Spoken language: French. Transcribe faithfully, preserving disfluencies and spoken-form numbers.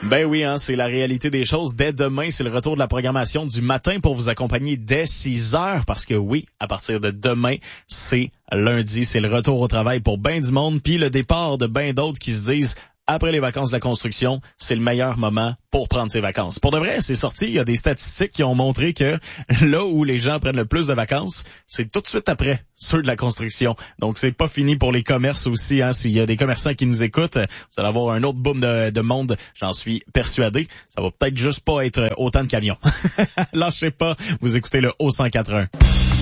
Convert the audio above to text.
Ben oui, hein, c'est la réalité des choses. Dès demain, c'est le retour de la programmation du matin pour vous accompagner dès six heures. Parce que oui, à partir de demain, c'est lundi. C'est le retour au travail pour ben du monde. Puis le départ de ben d'autres qui se disent... Après les vacances de la construction, c'est le meilleur moment pour prendre ses vacances. Pour de vrai, c'est sorti, il y a des statistiques qui ont montré que là où les gens prennent le plus de vacances, c'est tout de suite après ceux de la construction. Donc, c'est pas fini pour les commerces aussi. Hein. S'il y a des commerçants qui nous écoutent, vous allez avoir un autre boom de, de monde, j'en suis persuadé. Ça va peut-être juste pas être autant de camions. Lâchez pas, vous écoutez le O cent quatre point un.